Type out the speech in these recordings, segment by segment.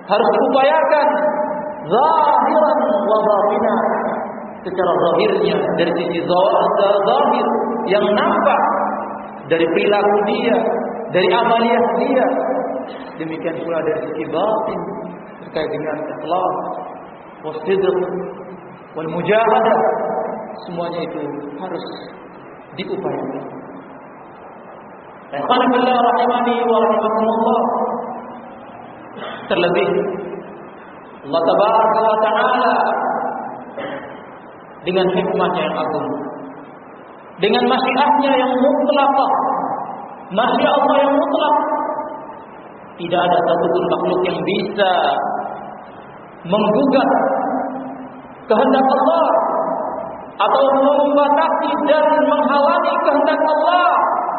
harus diupayakan zahiran wa batinan, secara zahirnya dari sisi zahir yang nampak dari perilaku dia, dari amaliyah dia, demikian pula dari sisi batin terkait dengan ikhlas, wasidq, wal mujahadah, semuanya itu harus diupayakan. Ikhwan fillah rahimani wa rahimakumullah. Terlebih Allah tabaraka wa taala dengan hikmahnya yang agung, dengan masyiatnya yang mutlaqah, masyiat Allah yang mutlak, tidak ada satupun makhluk yang bisa menggugat kehendak Allah atau membatasi dan menghalangi kehendak Allah.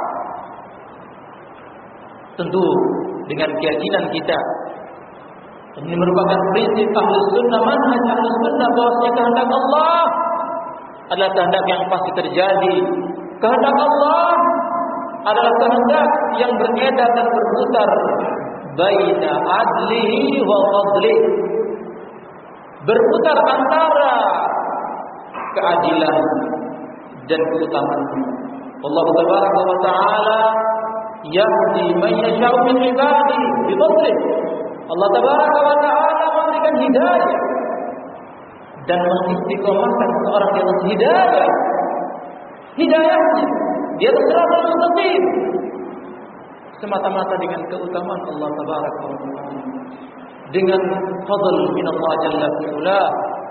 Tentu dengan keyakinan kita, ini merupakan prinsip Ahlus Sunnah, manhaj Ahlus Sunnah, bahwasanya kehendak Allah adalah kehendak yang pasti terjadi. Kehendak Allah adalah kehendak yang beredar dan berputar baina adlihi wa fadlihi, berputar antara keadilan dan keutamaan. Allah tabaraka wa taala yahdi man yasha'u min ibadihi bi fadlihi. Allah tabaraka wa taala memberikan hidayah dan mengistiqomahkan seorang di atas hidayah. Hidayahnya dia siratal mustaqim semata-mata dengan keutamaan Allah tabaraka wa taala, dengan fadl min Allah jalla fi'ala,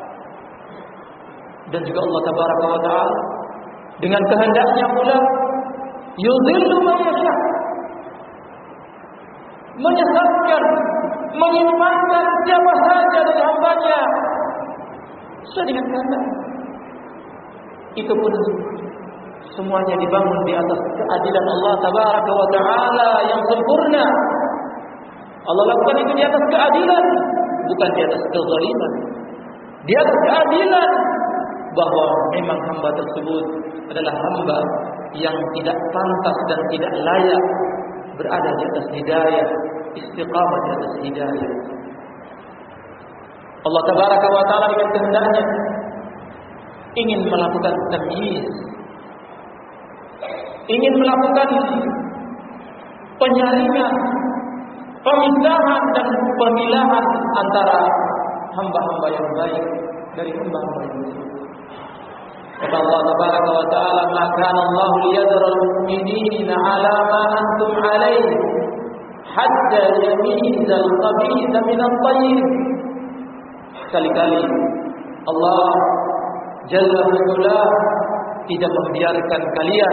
dan juga Allah tabaraka wa taala dengan kehendaknya pula yudhillu man yasha', menyesatkan, menyimpangkan siapa saja dari hambanya sesuai dengan kehendak. Itu pun semuanya dibangun di atas keadilan Allah tabaraka wa taala yang sempurna. Allah lakukan itu di atas keadilan, bukan di atas kezaliman. Di atas keadilan, bahwa memang hamba tersebut adalah hamba yang tidak pantas dan tidak layak berada di atas hidayah, istiqamah di atas hidayah. Allah tabaraka wa taala dengan kehendaknya ingin melakukan tamyiz, ingin melakukan penyaringan, pemisahan dan pemilahan antara hamba-hamba yang baik dari hamba-hamba yang buruk. Kata Allah tabaraka wa taala, "Ma kana Allah liyadhara al-mu'minina 'ala ma antum 'alaihi hatta yamiza al-khabitha min at-tayyib." Sekali-kali Allah Jalla wa'ala tidak membiarkan kalian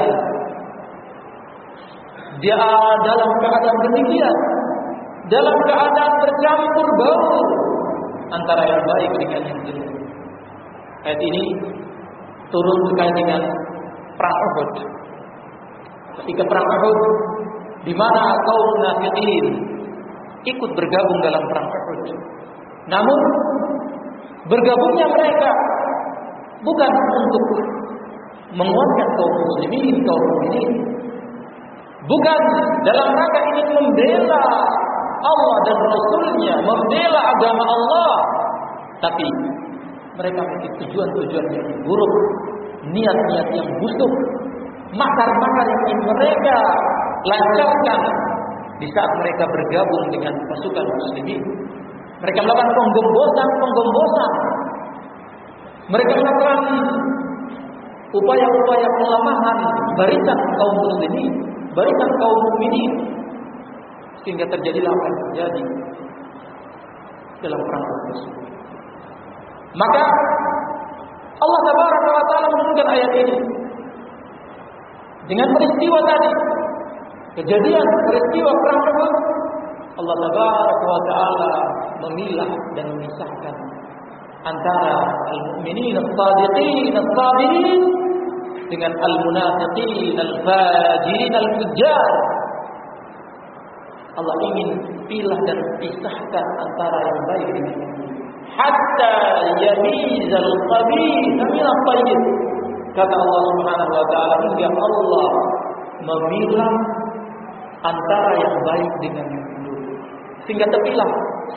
dia dalam keadaan demikian, dalam keadaan bercampur bau antara yang baik dengan yang jelek. Ayat ini turun terkait dengan perang Uhud. Ketika perang Uhud, di mana kaum munafikin ikut bergabung dalam perang Uhud. Namun bergabungnya mereka bukan untuk menguatkan kaum muslimin, kaum mukminin, bukan dalam rangka ingin membela Allah dan Rasulnya, membela agama Allah, tapi mereka memiliki tujuan-tujuan yang buruk, niat-niat yang busuk, makar-makar yang ingin mereka lancarkan di saat mereka bergabung dengan pasukan muslimin. Mereka melakukan penggombosan. Mereka melakukan upaya-upaya pelemahan barisan kaum muslimin, barisan kaum mukminin, sehingga terjadilah apa yang terjadi dalam perang tersebut. Maka Allah tabaraka wa taala menurunkan ayat ini dengan peristiwa tadi, kejadian peristiwa perang Uhud. Allah tabaraka wa taala memilah dan memisahkan antara al-mu'minin as-sadiqin as-sabirin dengan al-munafiqin al-fajirin al-fujjar. Allah ingin pilah dan pisahkan antara yang baik dengan yang buruk. Hatta yamizal khabitha min at-tayyib. Kata Allah Subhanahu wa taala, hingga Allah memilah antara yang baik dengan yang buruk, sehingga terpilah